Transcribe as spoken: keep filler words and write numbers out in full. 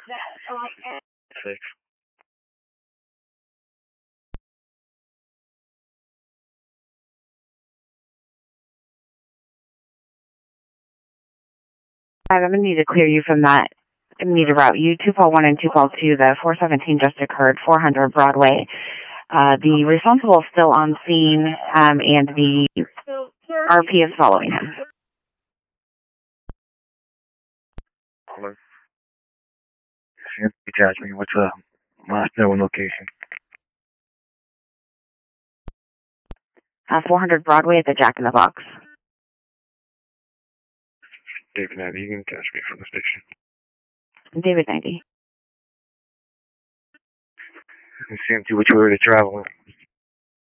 Six. I'm going to need to clear you from that. I'm going to need to route you two call one and two call two. The four seventeen just occurred, four hundred Broadway. Uh, the responsible is still on scene, um, and the R P is following him. Hello. Jasmine, what's the last known location? Uh, four hundred Broadway at the Jack in the Box. David Navy, you can catch me from the station. David ninety. Let's see which way to travel.